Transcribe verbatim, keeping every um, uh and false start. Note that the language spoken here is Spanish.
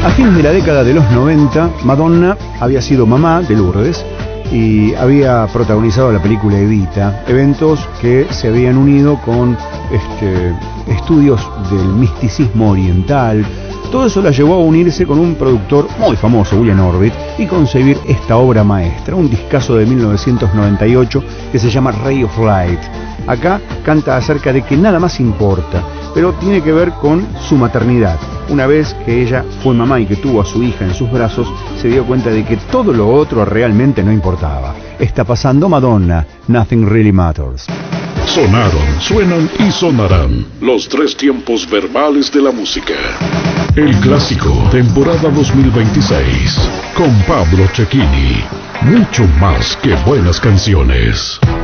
A fines de la década de los noventa, Madonna había sido mamá de Lourdes y había protagonizado la película Evita, eventos que se habían unido con este, estudios del misticismo oriental. Todo eso la llevó a unirse con un productor muy famoso, William Orbit, y concebir esta obra maestra, un discazo de mil novecientos noventa y ocho que se llama Ray of Light. Acá canta acerca de que nada más importa, pero tiene que ver con su maternidad. Una vez que ella fue mamá y que tuvo a su hija en sus brazos, se dio cuenta de que todo lo otro realmente no importaba. Está pasando Madonna, Nothing Really Matters. Sonaron, suenan y sonarán los tres tiempos verbales de la música. El clásico, temporada dos mil veintiséis, con Pablo Cecchini. Mucho más que buenas canciones.